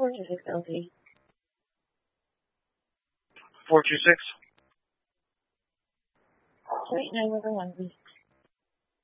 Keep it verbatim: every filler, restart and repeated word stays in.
four two six L T. four two six. Wait, nine one one, please.